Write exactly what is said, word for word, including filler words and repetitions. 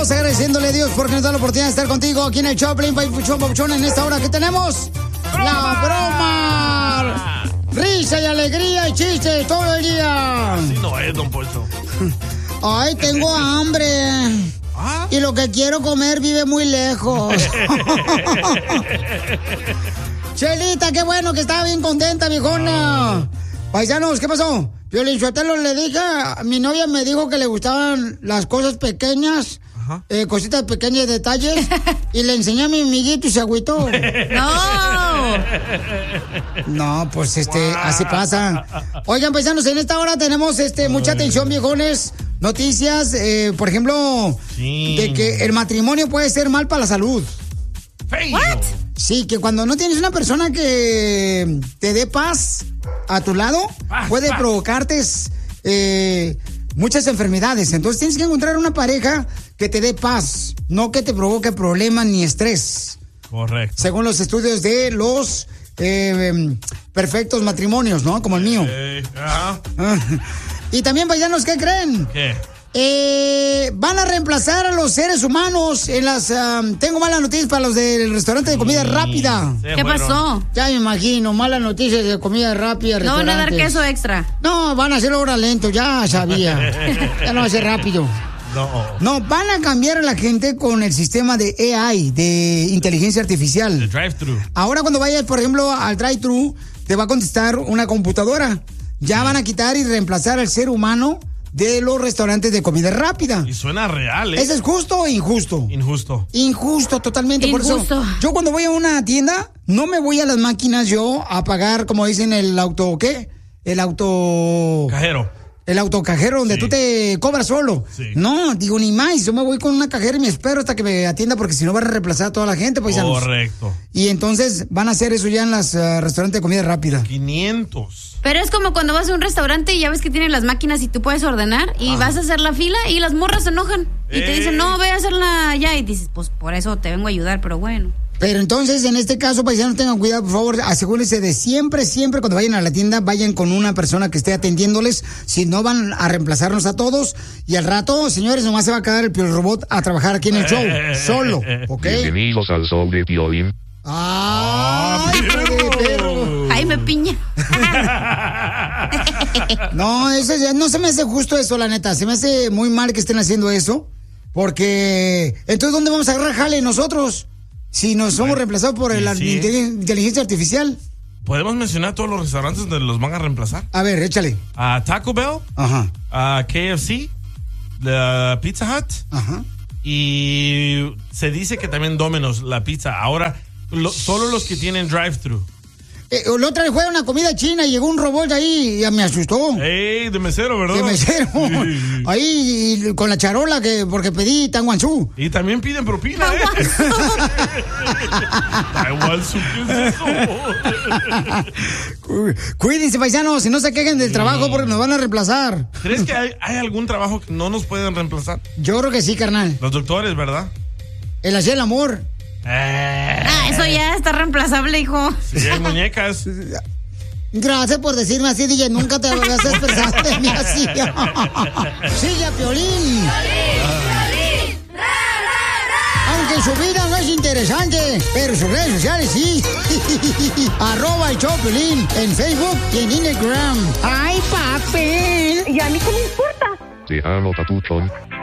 Estamos agradeciéndole a Dios porque nos da la oportunidad de estar contigo aquí en el Choplin, Papuchón, Papuchón. En esta hora que tenemos ¡broma! La broma. Risa y alegría y chistes todo el día. Así no es, don Poncho. Ay, tengo hambre. ¿Ah? Y lo que quiero comer vive muy lejos. Chelita, qué bueno que estaba bien contenta, viejona. Paisanos, ¿qué pasó? Piolín Sotelo, le dije, a mi novia me dijo que le gustaban las cosas pequeñas, eh, cositas pequeñas, detalles, y le enseñé a mi amiguito y se agüitó. ¡No! No, pues este, así pasa. Oigan, paisanos, en esta hora tenemos este mucha atención, viejones. Noticias, eh, por ejemplo, sí. de que el matrimonio puede ser mal para la salud. ¿What? Sí, que cuando no tienes una persona que te dé paz a tu lado, paz, puede paz. provocarte eh, muchas enfermedades. Entonces tienes que encontrar una pareja que te dé paz, no que te provoque problemas ni estrés. Correcto. Según los estudios de los eh, perfectos matrimonios, ¿no? Como el mío. Eh, uh-huh. Y también, paisanos, ¿qué creen? ¿Qué? Eh, van a reemplazar a los seres humanos en las... Um, tengo malas noticias para los del restaurante de comida sí, rápida. ¿Qué bueno. pasó? Ya me imagino, malas noticias de comida rápida. No van a dar queso extra. No, van a hacerlo ahora lento, ya sabía. Ya no va a ser rápido. No. No, van a cambiar a la gente con el sistema de A I, de inteligencia artificial. El drive-thru. Ahora cuando vayas, por ejemplo, al drive-thru, te va a contestar una computadora. Ya van a quitar y reemplazar al ser humano de los restaurantes de comida rápida. Y suena real, ¿eh? ¿Eso es justo o injusto? Injusto. Injusto, totalmente. Injusto. Por eso, yo cuando voy a una tienda, no me voy a las máquinas yo a pagar, como dicen, el auto, ¿qué? El auto... Cajero. El autocajero donde sí. tú te cobras solo. Sí. No, digo, ni más. Yo me voy con una cajera y me espero hasta que me atienda porque si no van a reemplazar a toda la gente, paisanos. Correcto. Y entonces van a hacer eso ya en los uh, restaurantes de comida rápida. quinientos. Pero es como cuando vas a un restaurante y ya ves que tienen las máquinas y tú puedes ordenar y ah. vas a hacer la fila y las morras se enojan. Y eh. te dicen, no, ve a hacerla allá. Y dices, pues por eso te vengo a ayudar, pero bueno. Pero entonces, en este caso, paisanos, tengan cuidado, por favor, asegúrense de siempre, siempre cuando vayan a la tienda, vayan con una persona que esté atendiéndoles, si no van a reemplazarnos a todos, y al rato, señores, nomás se va a quedar el Piolín Robot a trabajar aquí en el show, solo, ¿ok? Bienvenidos al show de Piolín. ¡Ay, perro! Jaime Piña. No, eso ya, no se me hace justo eso, la neta, se me hace muy mal que estén haciendo eso, porque, entonces, ¿dónde vamos a agarrar jale nosotros? Si nos somos bueno, reemplazados por el, sí. inteligencia artificial. ¿Podemos mencionar todos los restaurantes donde los van a reemplazar? A ver, échale. A uh, Taco Bell. Ajá. A uh, K F C. The Pizza Hut. Ajá. Y se dice que también Domino's, la pizza. Ahora, lo, solo los que tienen drive-thru. Eh, la otra vez fue una comida china y llegó un robot ahí y me asustó. ¡Ey! De mesero, ¿verdad? De mesero. Sí. Ahí y con la charola que porque pedí tanguanzú. Y también piden propina, ¿eh? Tanguanzú, ¿qué es eso? Cuídense, paisanos, y no se quejen del trabajo porque nos van a reemplazar. ¿Crees que hay, hay algún trabajo que no nos pueden reemplazar? Yo creo que sí, carnal. Los doctores, ¿verdad? El hacer el amor. Ah, eso ya está reemplazable, hijo. Sí, hay muñecas. Gracias por decirme así, D J. Nunca te habías expresado de mí así. Sigue a Piolín. Piolín. Aunque su vida no es interesante, pero sus redes sociales sí. Arroba el show Piolín en Facebook y en Instagram. ¡Ay, papel! ¿Y a mí qué me importa? Te amo, papuchón.